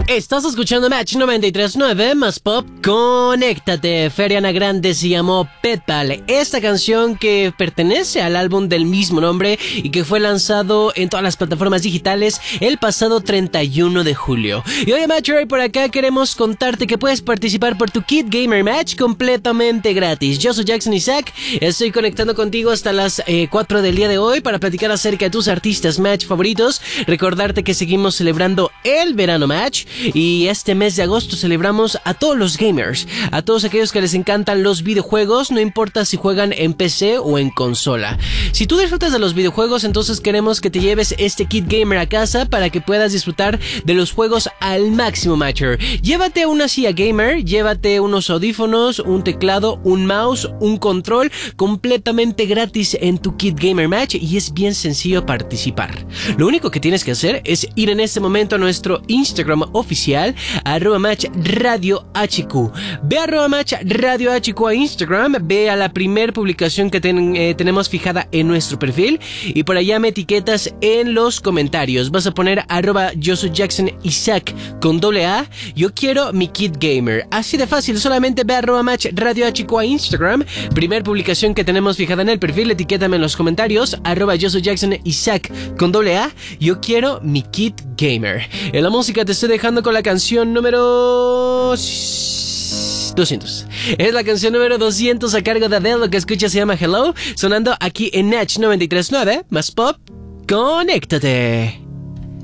Estás escuchando Match 93.9 más Pop. Conéctate. Feriana Grande se llamó Petpal. Esta canción que pertenece al álbum del mismo nombre y que fue lanzado en todas las plataformas digitales el pasado 31 de julio. Y hoy, Matcher, por acá queremos contarte que puedes participar por tu Kid Gamer Match completamente gratis. Yo soy Jackson Isaac. Estoy conectando contigo hasta las 4 del día de hoy para platicar acerca de tus artistas Match favoritos. Recordarte que seguimos celebrando el Verano Match. Y este mes de agosto celebramos a todos los gamers, a todos aquellos que les encantan los videojuegos, no importa si juegan en PC o en consola. Si tú disfrutas de los videojuegos, entonces queremos que te lleves este Kit Gamer a casa para que puedas disfrutar de los juegos al máximo, Matcher. Llévate una silla gamer, llévate unos audífonos, un teclado, un mouse, un control completamente gratis en tu Kit Gamer Match y es bien sencillo participar. Lo único que tienes que hacer es ir en este momento a nuestro Instagram oficial, @MatchRadioHQ. Ve a @MatchRadioHQ a Instagram, ve a la primer publicación que tenemos fijada en nuestro perfil y por allá me etiquetas en los comentarios. Vas a poner @yo soy Jackson Isaac con AA, yo quiero mi Kid Gamer. Así de fácil, solamente ve a @MatchRadioHQ a Instagram, primer publicación que tenemos fijada en el perfil, etiquétame en los comentarios, @yo soy Jackson Isaac con AA, yo quiero mi Kid Gamer. En la música te estoy dejando con la canción número 200. Es la canción número 200 a cargo de Adele. Lo que escuchas se llama Hello, sonando aquí en Natch 93.9 más Pop. Conéctate.